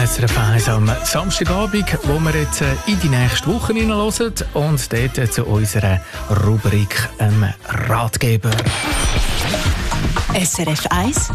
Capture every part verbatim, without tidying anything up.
S R F eins am Samstagabend, wo wir jetzt in die nächste Woche hineinhören und dort zu unserer Rubrik ähm, Ratgeber. S R F eins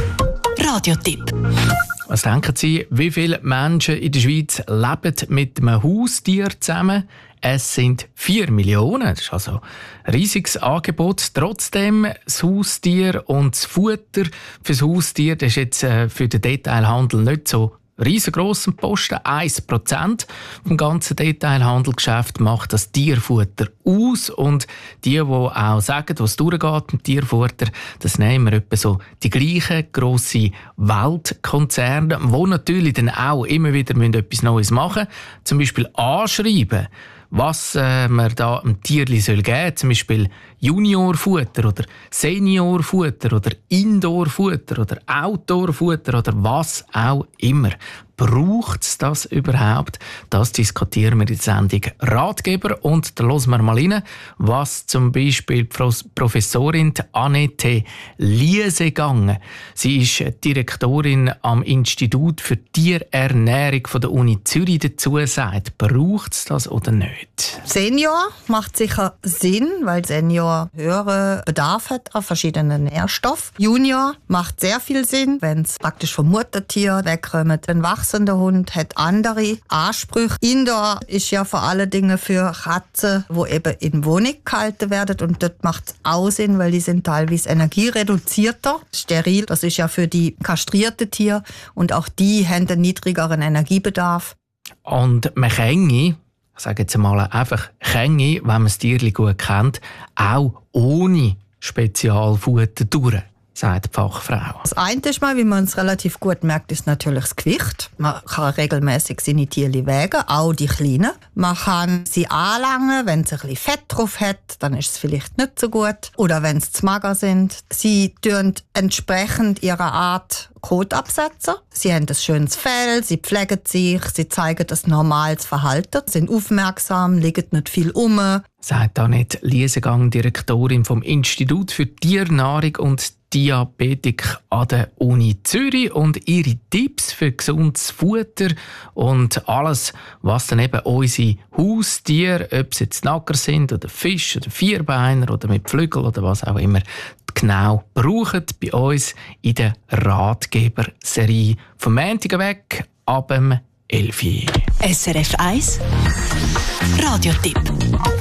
Radiotipp. Was denken Sie, wie viele Menschen in der Schweiz leben mit einem Haustier zusammen? Es sind vier Millionen. Das ist also ein riesiges Angebot. Trotzdem, das Haustier und das Futter für das Haustier, das ist jetzt für den Detailhandel nicht so riesengroßen Posten. ein Prozent vom ganzen Detailhandelgeschäft macht das Tierfutter aus. Und die, die auch sagen, was durchgeht mit Tierfutter, das nehmen wir etwa so die gleichen grossen Weltkonzerne, die natürlich dann auch immer wieder etwas Neues machen müssen. Zum Beispiel anschreiben, was äh, man da einem Tierli soll geben, zum Beispiel Juniorfutter oder Seniorfutter oder Indoorfutter oder Outdoorfutter oder was auch immer. Braucht es das überhaupt? Das diskutieren wir in der Sendung Ratgeber. Und da hören wir mal rein, was zum Beispiel die Professorin Annette Liesegang, sie ist Direktorin am Institut für Tierernährung von der Uni Zürich, dazu sagt. Braucht es das oder nicht? Senior macht sicher Sinn, weil Senior höheren Bedarf hat an verschiedenen Nährstoffen. Junior macht sehr viel Sinn, wenn es praktisch vom Muttertier wegkommt. Ein wachsender Hund hat andere Ansprüche. Indoor ist ja vor allen Dingen für Katzen, die eben in Wohnung gehalten werden. Und dort macht es auch Sinn, weil die sind teilweise energiereduzierter. Steril, das ist ja für die kastrierten Tiere. Und auch die haben einen niedrigeren Energiebedarf. Und man kann, ich sage jetzt mal einfach, kann, wenn man das Tierchen gut kennt, auch ohne Spezialfutter durch, sagt die Fachfrau. Das eine ist mal, wie man es relativ gut merkt, ist natürlich das Gewicht. Man kann regelmäßig seine Tierchen wägen, auch die kleinen. Man kann sie anlangen, wenn es ein bisschen Fett drauf hat, dann ist es vielleicht nicht so gut. Oder wenn sie zu mager sind. Sie tun entsprechend ihrer Art Kot absetzen. Sie haben ein schönes Fell, sie pflegen sich, sie zeigen das normales Verhalten, sind aufmerksam, liegen nicht viel um. Sagt Annette Liesegang, Direktorin vom Institut für Tiernahrung und Diabetik an der Uni Zürich, und ihre Tipps für gesundes Futter und alles, was dann eben unsere Haustiere, ob es jetzt Nacker sind oder Fisch oder Vierbeiner oder mit Flügeln oder was auch immer, genau brauchen bei uns in der Ratgeber-Serie vom Montag weg ab dem elf Uhr. S R F eins Radiotipp.